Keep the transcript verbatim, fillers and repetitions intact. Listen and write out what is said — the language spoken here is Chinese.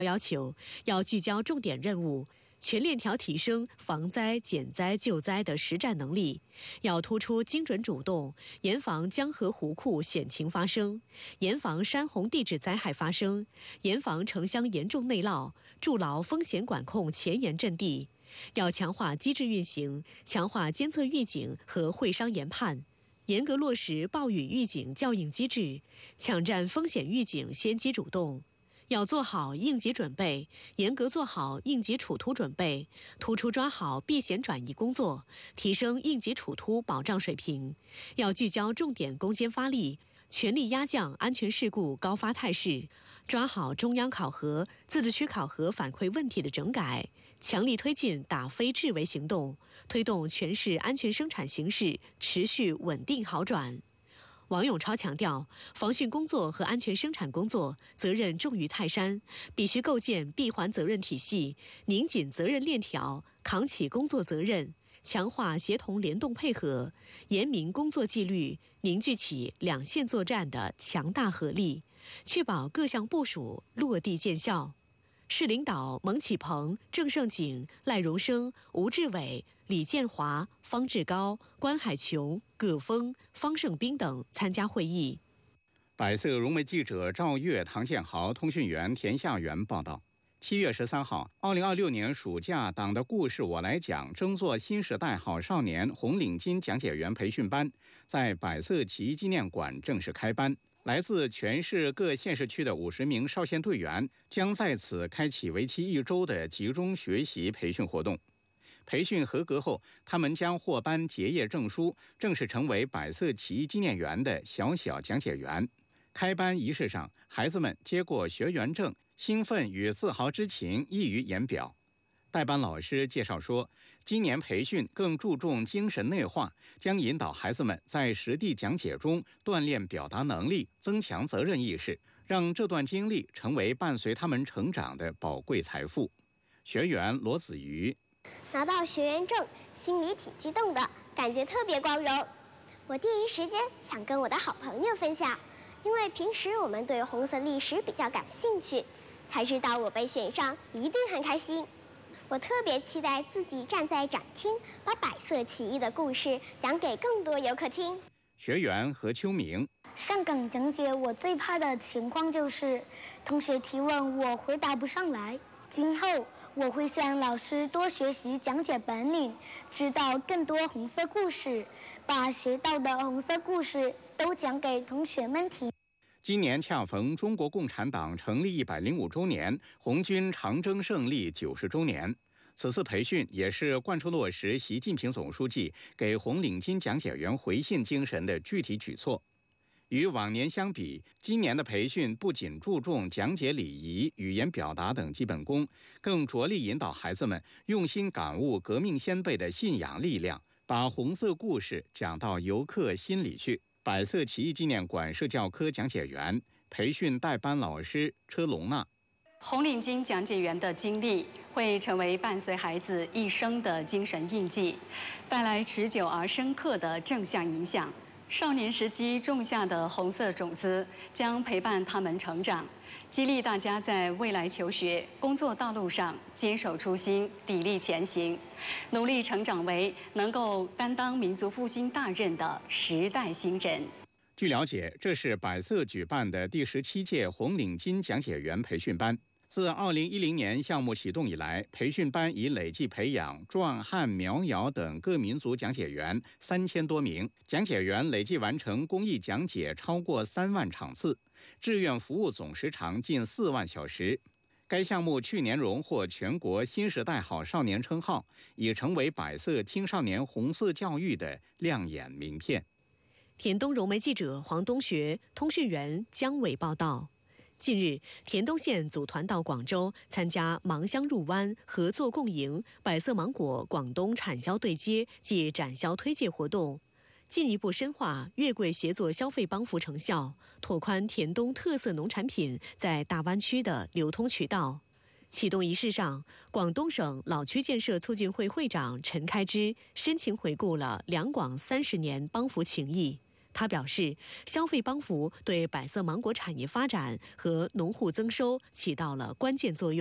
要求，要聚焦重点任务，全链条提升防灾、减灾、救灾的实战能力，要突出精准主动，严防江河湖库险情发生，严防山洪地质灾害发生，严防城乡严重内涝，筑牢风险管控前沿阵地。要强化机制运行，强化监测预警和会商研判，严格落实暴雨预警校应机制，抢占风险预警先机主动。要做好应急准备，严格做好应急处突准备，突出抓好避险转移工作，提升应急处突保障水平。要聚焦重点攻坚发力，全力压降安全事故高发态势，抓好中央考核、自治区考核反馈问题的整改，强力推进打非治为行动，推动全市安全生产形势持续稳定好转。王永超强调，防汛工作和安全生产工作责任重于泰山，必须构建闭环责任体系，拧紧责任链条，扛起工作责任，强化协同联动配合，严明工作纪律，凝聚起两线作战的强大合力，确保各项部署落地见效。市领导蒙启鹏、郑胜景、赖荣生、吴志伟、李建华、方志高、关海琼、葛峰、方胜兵等参加会议。 百色融媒记者赵月、唐建豪，通讯员田夏元报道。七月十三号，二零二六年暑假党的故事我来讲争做新时代好少年红领巾讲解员培训班在百色起义纪念馆正式开班。来自全市各县市区的五十名少先队员将在此开启为期一周的集中学习培训活动。培训合格后，他们将获颁结业证书，正式成为百色起义纪念员的小小讲解员。开班仪式上，孩子们接过学员证，兴奋与自豪之情溢于言表。代班老师介绍说，今年培训更注重精神内化，将引导孩子们在实地讲解中锻炼表达能力，增强责任意识，让这段经历成为伴随他们成长的宝贵财富。学员罗子瑜： 拿到学员证，心里挺激动的，感觉特别光荣。我第一时间想跟我的好朋友分享，因为平时我们对红色历史比较感兴趣，他知道我被选上，一定很开心。我特别期待自己站在展厅，把百色起义的故事讲给更多游客听。 学员何秋明： 上岗讲解我最怕的情况就是同学提问我回答不上来，今后我会向老师多学习讲解本领，知道更多红色故事，把学到的红色故事都讲给同学们听。 今年恰逢中国共产党成立一百零五周年，红军长征胜利九十周年。此次培训也是贯彻落实习近平总书记给红领巾讲解员回信精神的具体举措。与往年相比，今年的培训不仅注重讲解礼仪、语言表达等基本功，更着力引导孩子们用心感悟革命先辈的信仰力量，把红色故事讲到游客心里去。百色起义纪念馆社教科讲解员培训代班老师车龙娜： 红领巾讲解员的经历会成为伴随孩子一生的精神印记，带来持久而深刻的正向影响。少年时期种下的红色种子将陪伴他们成长，激励大家在未来求学、工作道路上坚守初心，砥砺前行，努力成长为能够担当民族复兴大任的时代新人。 据了解，这是百色举办的第十七届红领巾讲解员培训班。自二零一零年项目启动以来，培训班已累计培养壮汉、苗瑶等各民族讲解员三千多名，讲解员累计完成公益讲解超过三万场次，志愿服务总时长近四万小时。该项目去年荣获全国新时代好少年称号，已成为百色青少年红色教育的亮眼名片。 田东融媒记者黄东学，通讯员姜伟报道。近日，田东县组团到广州参加芒乡入湾合作共赢百色芒果广东产销对接暨展销推介活动，进一步深化粤桂协作消费帮扶成效，拓宽田东特色农产品在大湾区的流通渠道。启动仪式上，广东省老区建设促进会会长陈开支深情回顾了两广三十年帮扶情谊。 他表示，消费帮扶对百色芒果产业发展和农户增收起到了关键作用。